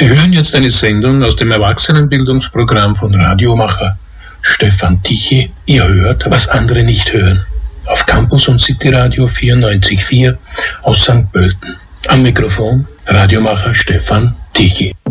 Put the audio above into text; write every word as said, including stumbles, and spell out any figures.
Sie hören jetzt eine Sendung aus dem Erwachsenenbildungsprogramm von Radiomacher Stefan Tichy. Ihr hört, was andere nicht hören. Auf Campus und City Radio vierundneunzig Komma vier aus Sankt Pölten. Am Mikrofon Radiomacher Stefan Tichy.